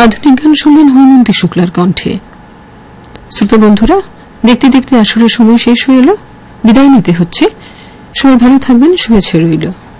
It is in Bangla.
আধুনিক গান শুনলেন হৈমন্তী শুক্লার কণ্ঠে। শ্রোতা বন্ধুরা, দেখতে দেখতে আসরের সময় শেষ হয়ে এলো, বিদায় নিতে হচ্ছে। সবাই ভালো থাকবেন, শুভেচ্ছা রইল।